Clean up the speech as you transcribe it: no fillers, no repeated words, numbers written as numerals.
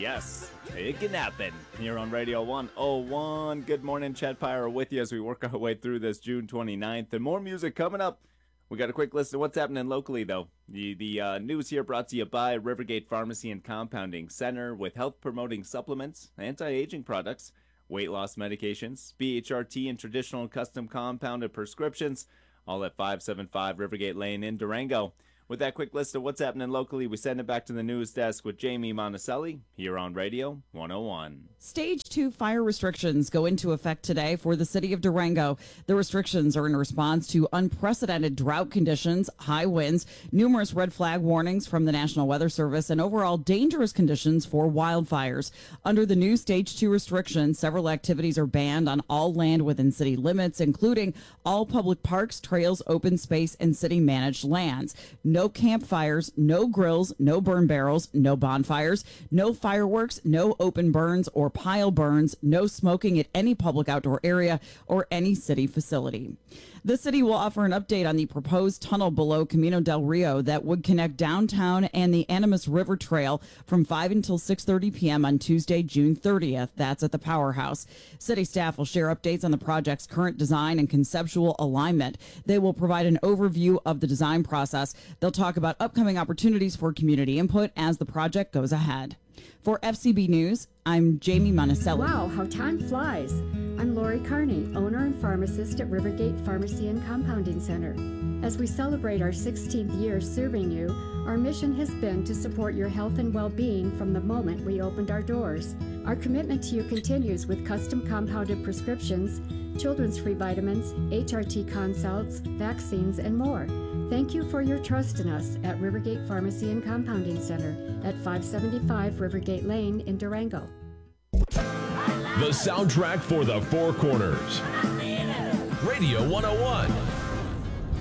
Yes, it can happen here on Radio 101. Good morning, Chad Pyre with you as we work our way through this June 29th. And more music coming up. We got a quick list of what's happening locally, though. The news here brought to you by Rivergate Pharmacy and Compounding Center with health-promoting supplements, anti-aging products, weight loss medications, BHRT, and traditional custom compounded prescriptions, all at 575 Rivergate Lane in Durango. With that quick list of what's happening locally, we send it back to the news desk with Jamie Monticelli here on Radio 101. Stage 2 fire restrictions go into effect today for the city of Durango. The restrictions are in response to unprecedented drought conditions, high winds, numerous red flag warnings from the National Weather Service, and overall dangerous conditions for wildfires. Under the new Stage 2 restrictions, several activities are banned on all land within city limits, including all public parks, trails, open space, and city-managed lands. No campfires, no grills, no burn barrels, no bonfires, no fireworks, no open burns or pile burns, no smoking at any public outdoor area or any city facility. The city will offer an update on the proposed tunnel below Camino del Rio that would connect downtown and the Animas River Trail from 5 until 6:30 p.m. on Tuesday, June 30th. That's at the Powerhouse. City staff will share updates on the project's current design and conceptual alignment. They will provide an overview of the design process. They'll talk about upcoming opportunities for community input as the project goes ahead. For FCB News, I'm Jamie Monticelli. Wow, how time flies. I'm Lori Carney, owner and pharmacist at Rivergate Pharmacy and Compounding Center. As we celebrate our 16th year serving you, our mission has been to support your health and well-being from the moment we opened our doors. Our commitment to you continues with custom compounded prescriptions, children's free vitamins, HRT consults, vaccines, and more. Thank you for your trust in us at Rivergate Pharmacy and Compounding Center at 575 Rivergate Lane in Durango. The soundtrack for the Four Corners. Radio 101.